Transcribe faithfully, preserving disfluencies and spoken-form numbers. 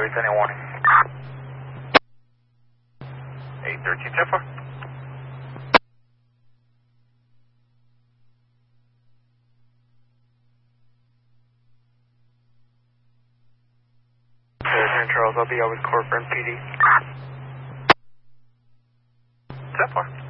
Charlie, any warning. eight thirteen, ten four. Charles, I'll be out with Corcoran P D. ten four.